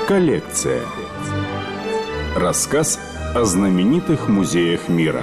Коллекция. Рассказ о знаменитых музеях мира.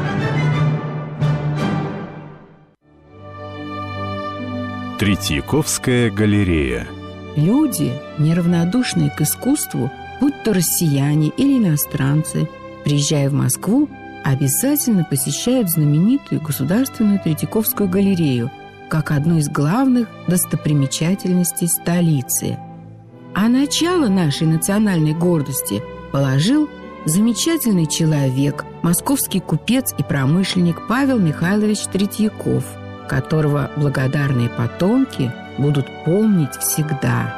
Третьяковская галерея. Люди, неравнодушные к искусству, будь то россияне или иностранцы, приезжая в Москву, обязательно посещают знаменитую Государственную Третьяковскую галерею как одну из главных достопримечательностей столицы. А начало нашей национальной гордости положил замечательный человек, московский купец и промышленник Павел Михайлович Третьяков, которого благодарные потомки будут помнить всегда.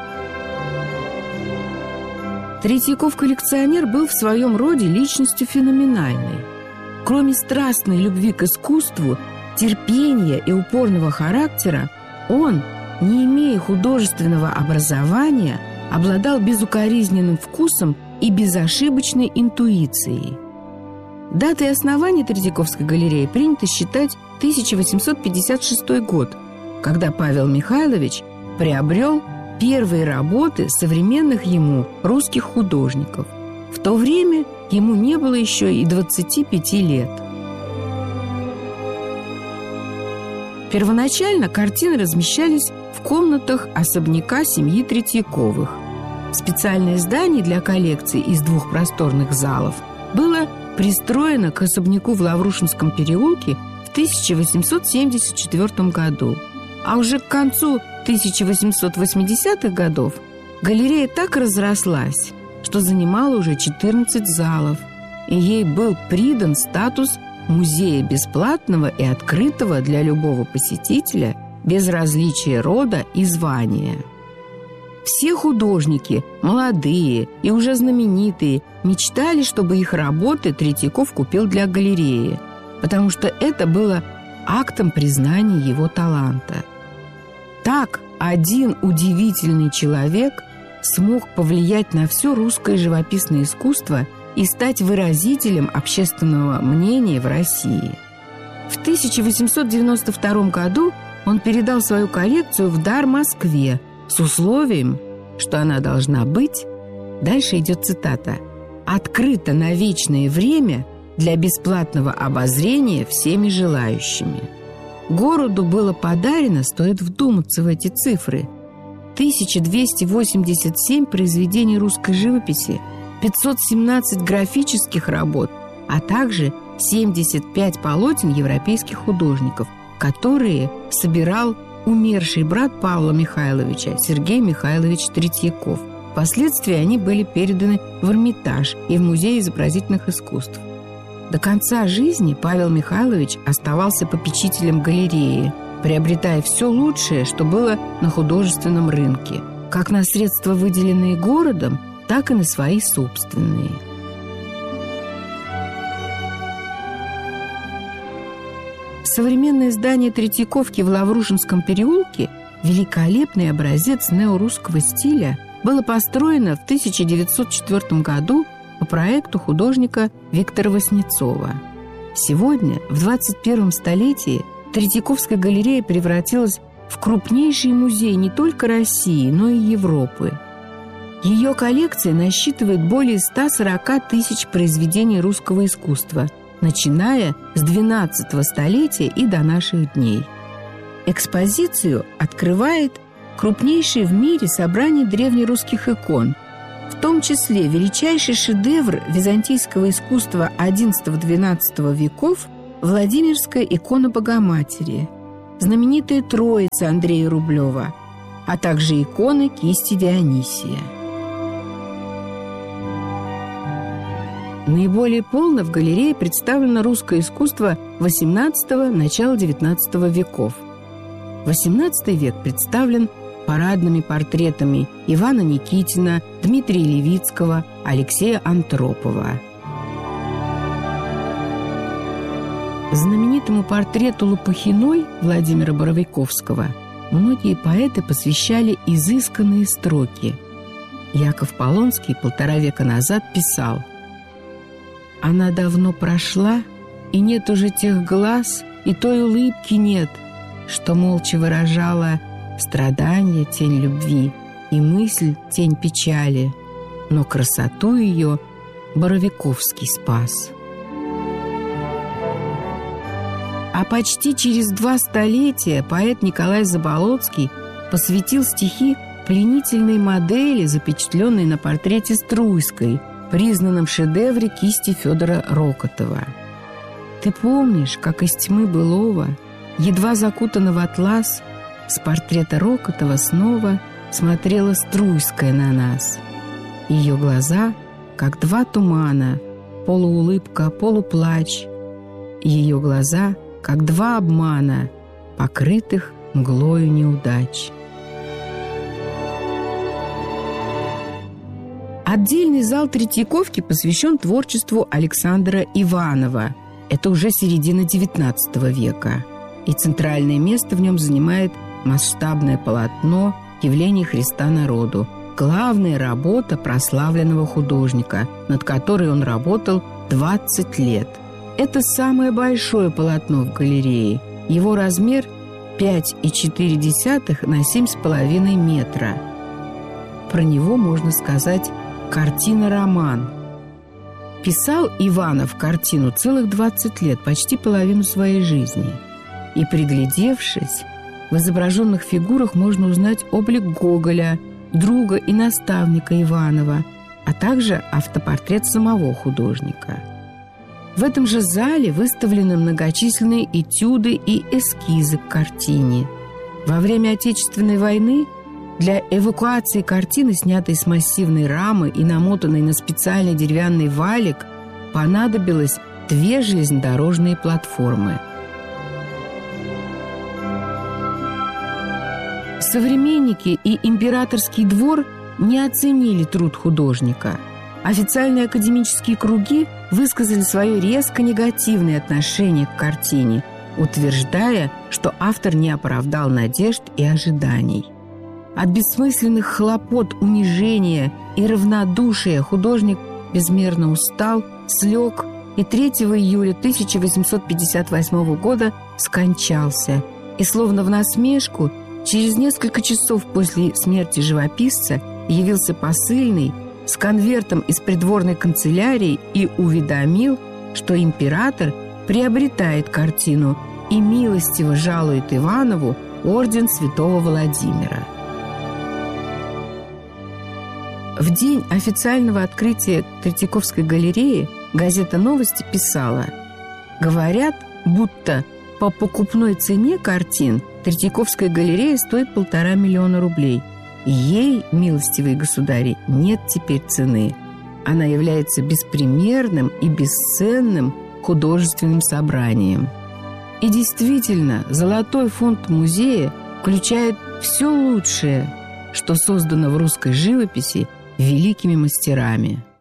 Третьяков-коллекционер был в своем роде личностью феноменальной. Кроме страстной любви к искусству, терпения и упорного характера, он, не имея художественного образования, обладал безукоризненным вкусом и безошибочной интуицией. Датой основания Третьяковской галереи принято считать 1856 год, когда Павел Михайлович приобрел первые работы современных ему русских художников. В то время ему не было еще и 25 лет. Первоначально картины размещались в комнатах особняка семьи Третьяковых. Специальное здание для коллекции из 2 просторных залов было пристроено к особняку в Лаврушинском переулке в 1874 году. А уже к концу 1880-х годов галерея так разрослась, что занимала уже 14 залов, и ей был придан статус музея бесплатного и открытого для любого посетителя без различия рода и звания. Все художники, молодые и уже знаменитые, мечтали, чтобы их работы Третьяков купил для галереи, потому что это было актом признания его таланта. Так один удивительный человек смог повлиять на все русское живописное искусство и стать выразителем общественного мнения в России. В 1892 году он передал свою коллекцию в дар Москве с условием, что она должна быть, дальше идет цитата, «открыта на вечное время для бесплатного обозрения всеми желающими». Городу было подарено, стоит вдуматься в эти цифры, 1287 произведений русской живописи, 517 графических работ, а также 75 полотен европейских художников, которые собирал умерший брат Павла Михайловича Сергей Михайлович Третьяков. Впоследствии они были переданы в Эрмитаж и в Музей изобразительных искусств. До конца жизни Павел Михайлович оставался попечителем галереи, приобретая все лучшее, что было на художественном рынке, как на средства, выделенные городом, так и на свои собственные. Современное здание Третьяковки в Лаврушинском переулке, великолепный образец неорусского стиля, было построено в 1904 году по проекту художника Виктора Васнецова. Сегодня, в 21 столетии, Третьяковская галерея превратилась в крупнейший музей не только России, но и Европы. Ее коллекция насчитывает более 140 тысяч произведений русского искусства, начиная с XII столетия и до наших дней. Экспозицию открывает крупнейшее в мире собрание древнерусских икон, в том числе величайший шедевр византийского искусства XI-XII веков Владимирская икона Богоматери, знаменитая Троица Андрея Рублева, а также иконы кисти Дионисия. Наиболее полно в галерее представлено русское искусство XVIII – начала XIX веков. XVIII век представлен парадными портретами Ивана Никитина, Дмитрия Левицкого, Алексея Антропова. Знаменитому портрету Лопухиной Владимира Боровиковского многие поэты посвящали изысканные строки. Яков Полонский 1,5 века назад писал: «Она давно прошла, и нет уже тех глаз, и той улыбки нет, что молча выражала страдание тень любви и мысль тень печали. но красоту ее Боровиковский спас. А почти через 2 столетия поэт Николай Заболоцкий посвятил стихи пленительной модели, запечатленной на портрете Струйской, признанном в шедевре кисти Федора Рокотова. Ты помнишь, как из тьмы былого, едва закутана в атлас, с портрета Рокотова снова смотрела Струйская на нас. Ее глаза, как 2 тумана, полуулыбка, полуплач. Ее глаза, как 2 обмана, покрытых мглою неудач. Отдельный зал Третьяковки посвящен творчеству Александра Иванова. Это уже середина XIX века. И центральное место в нем занимает масштабное полотно «Явление Христа народу», главная работа прославленного художника, над которой он работал 20 лет. Это самое большое полотно в галерее. Его размер 5,4 на 7,5 метра. Про него можно сказать «картина-роман». Писал Иванов картину целых 20 лет, почти половину своей жизни. И, приглядевшись, в изображенных фигурах можно узнать облик Гоголя, друга и наставника Иванова, а также автопортрет самого художника. В этом же зале выставлены многочисленные этюды и эскизы к картине. Во время Отечественной войны для эвакуации картины, снятой с массивной рамы и намотанной на специальный деревянный валик, понадобилось 2 железнодорожные платформы. Современники и императорский двор не оценили труд художника. Официальные академические круги высказали свое резко негативное отношение к картине, утверждая, что автор не оправдал надежд и ожиданий. От бессмысленных хлопот, унижения и равнодушия художник безмерно устал, слег и 3 июля 1858 года скончался. И словно в насмешку, через несколько часов после смерти живописца явился посыльный с конвертом из придворной канцелярии и уведомил, что император приобретает картину и милостиво жалует Иванову орден Святого Владимира. В день официального открытия Третьяковской галереи газета «Новости» писала: «Говорят, будто по покупной цене картин Третьяковская галерея стоит 1,5 миллиона рублей. Ей, милостивые государи, нет теперь цены. Она является беспримерным и бесценным художественным собранием». И действительно, золотой фонд музея включает все лучшее, что создано в русской живописи великими мастерами.